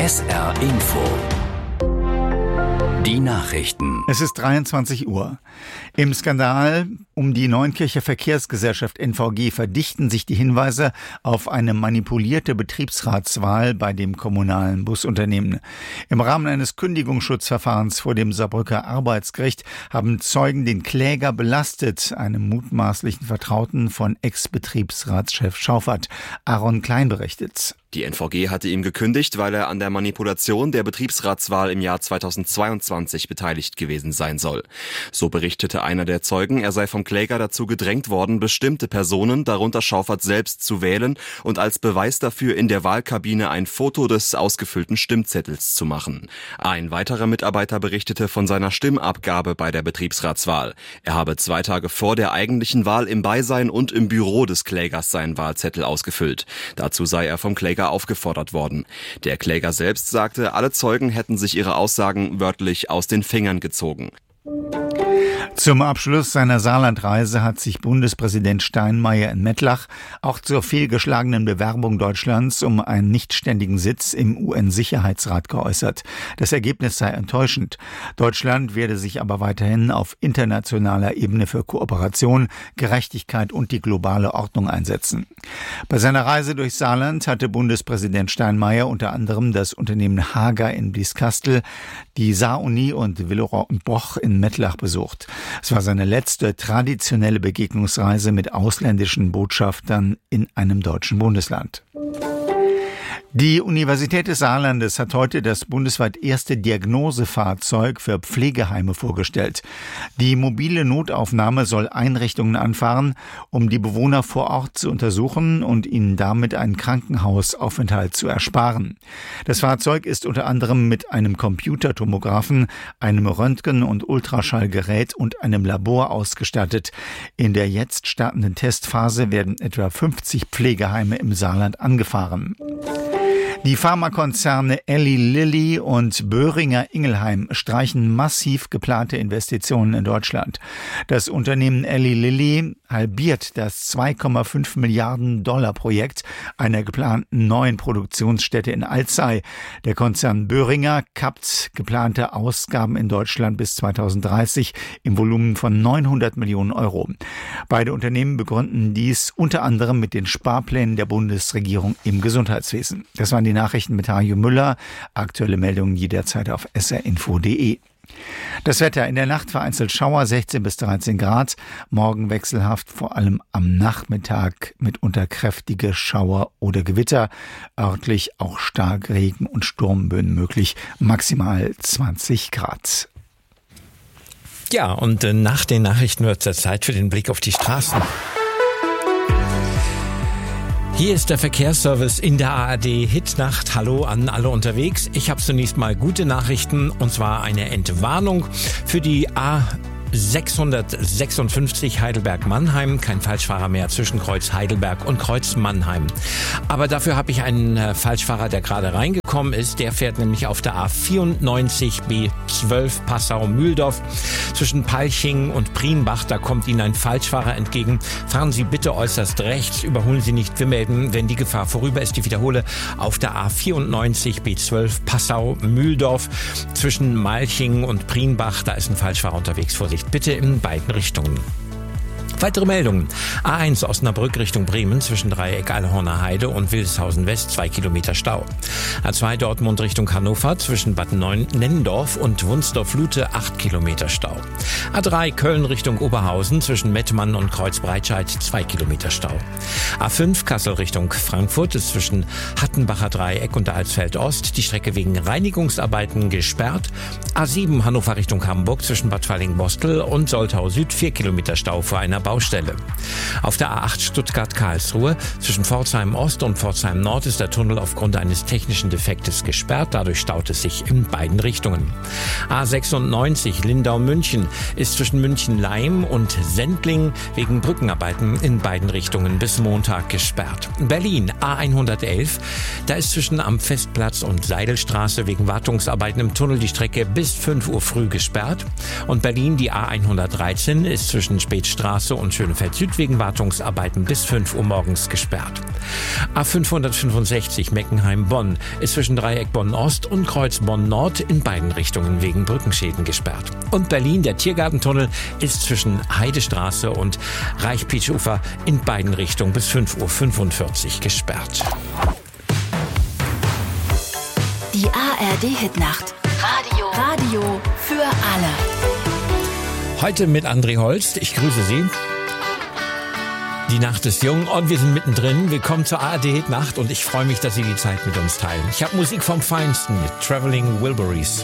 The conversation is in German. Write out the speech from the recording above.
SR Info. Die Nachrichten. Es ist 23 Uhr. Im Skandal um die Neunkircher Verkehrsgesellschaft NVG verdichten sich die Hinweise auf eine manipulierte Betriebsratswahl bei dem kommunalen Busunternehmen. Im Rahmen eines Kündigungsschutzverfahrens vor dem Saarbrücker Arbeitsgericht haben Zeugen den Kläger belastet, einem mutmaßlichen Vertrauten von Ex-Betriebsratschef Schauffert. Aaron Klein berichtet. Die NVG hatte ihm gekündigt, weil er an der Manipulation der Betriebsratswahl im Jahr 2022 beteiligt gewesen sein soll. So berichtete einer der Zeugen, er sei vom Kläger dazu gedrängt worden, bestimmte Personen, darunter Schauffert selbst, zu wählen und als Beweis dafür in der Wahlkabine ein Foto des ausgefüllten Stimmzettels zu machen. Ein weiterer Mitarbeiter berichtete von seiner Stimmabgabe bei der Betriebsratswahl. Er habe 2 Tage vor der eigentlichen Wahl im Beisein und im Büro des Klägers seinen Wahlzettel ausgefüllt. Dazu sei er vom Kläger aufgefordert worden. Der Kläger selbst sagte, alle Zeugen hätten sich ihre Aussagen wörtlich aus den Fingern gezogen. Zum Abschluss seiner Saarlandreise hat sich Bundespräsident Steinmeier in Mettlach auch zur fehlgeschlagenen Bewerbung Deutschlands um einen nichtständigen Sitz im UN-Sicherheitsrat geäußert. Das Ergebnis sei enttäuschend. Deutschland werde sich aber weiterhin auf internationaler Ebene für Kooperation, Gerechtigkeit und die globale Ordnung einsetzen. Bei seiner Reise durch Saarland hatte Bundespräsident Steinmeier unter anderem das Unternehmen Hager in Blieskastel, die Saar-Uni und Villeroy und Boch in Mettlach besucht. Es war seine letzte traditionelle Begegnungsreise mit ausländischen Botschaftern in einem deutschen Bundesland. Die Universität des Saarlandes hat heute das bundesweit erste Diagnosefahrzeug für Pflegeheime vorgestellt. Die mobile Notaufnahme soll Einrichtungen anfahren, um die Bewohner vor Ort zu untersuchen und ihnen damit einen Krankenhausaufenthalt zu ersparen. Das Fahrzeug ist unter anderem mit einem Computertomographen, einem Röntgen- und Ultraschallgerät und einem Labor ausgestattet. In der jetzt startenden Testphase werden etwa 50 Pflegeheime im Saarland angefahren. Die Pharmakonzerne Eli Lilly und Boehringer Ingelheim streichen massiv geplante Investitionen in Deutschland. Das Unternehmen Eli Lilly halbiert das 2,5 Milliarden $ Projekt einer geplanten neuen Produktionsstätte in Alzey. Der Konzern Boehringer kappt geplante Ausgaben in Deutschland bis 2030 im Volumen von 900 Millionen €. Beide Unternehmen begründen dies unter anderem mit den Sparplänen der Bundesregierung im Gesundheitswesen. Das waren die Nachrichten mit Hajo Müller. Aktuelle Meldungen jederzeit auf srinfo.de. Das Wetter: in der Nacht vereinzelt Schauer, 16 bis 13 Grad. Morgen wechselhaft, vor allem am Nachmittag mitunter kräftige Schauer oder Gewitter. Örtlich auch stark Regen- und Sturmböen möglich. Maximal 20 Grad. Ja, und nach den Nachrichten wird es Zeit für den Blick auf die Straßen. Hier ist der Verkehrsservice in der ARD Hitnacht. Hallo an alle unterwegs. Ich habe zunächst mal gute Nachrichten, und zwar eine Entwarnung für die A656 Heidelberg-Mannheim. Kein Falschfahrer mehr zwischen Kreuz Heidelberg und Kreuz Mannheim. Aber dafür habe ich einen Falschfahrer, der gerade reingekommen ist. Der fährt nämlich auf der A94 B12 Passau-Mühldorf zwischen Palching und Prienbach. Da kommt Ihnen ein Falschfahrer entgegen. Fahren Sie bitte äußerst rechts. Überholen Sie nicht. Wir melden, wenn die Gefahr vorüber ist. Ich wiederhole, auf der A94 B12 Passau-Mühldorf zwischen Malching und Prienbach. Da ist ein Falschfahrer unterwegs. Vorsicht bitte in beiden Richtungen. Weitere Meldungen. A1 Osnabrück Richtung Bremen zwischen Dreieck Allhorner Heide und Wildeshausen West 2 Kilometer Stau. A2 Dortmund Richtung Hannover zwischen Bad Nennendorf und Wunsdorf-Lute 8 Kilometer Stau. A3 Köln Richtung Oberhausen zwischen Mettmann und Kreuzbreitscheid 2 Kilometer Stau. A5 Kassel Richtung Frankfurt ist zwischen Hattenbacher Dreieck und Alsfeld Ost die Strecke wegen Reinigungsarbeiten gesperrt. A7 Hannover Richtung Hamburg zwischen Bad Falling-Bostel und Soltau Süd 4 Kilometer Stau vor einer Baustelle. Auf der A8 Stuttgart-Karlsruhe zwischen Pforzheim Ost und Pforzheim Nord ist der Tunnel aufgrund eines technischen Defektes gesperrt. Dadurch staut es sich in beiden Richtungen. A96 Lindau-München ist zwischen München-Leim und Sendling wegen Brückenarbeiten in beiden Richtungen bis Montag gesperrt. Berlin A111, da ist zwischen am Festplatz und Seidelstraße wegen Wartungsarbeiten im Tunnel die Strecke bis 5 Uhr früh gesperrt. Und Berlin die A113 ist zwischen Spätstraße und Schönefeld Süd wegen Wartungsarbeiten bis 5 Uhr morgens gesperrt. A565 Meckenheim-Bonn ist zwischen Dreieck Bonn-Ost und Kreuz Bonn-Nord in beiden Richtungen wegen Brückenschäden gesperrt. Und Berlin, der Tiergartentunnel, ist zwischen Heidestraße und Reich-Pietsch-Ufer in beiden Richtungen bis 5:45 Uhr gesperrt. Die ARD-Hitnacht. Radio für alle. Heute mit André Holst. Ich grüße Sie. Die Nacht ist jung und wir sind mittendrin. Willkommen zur ARD-Hitnacht und ich freue mich, dass Sie die Zeit mit uns teilen. Ich habe Musik vom Feinsten mit Traveling Wilburys.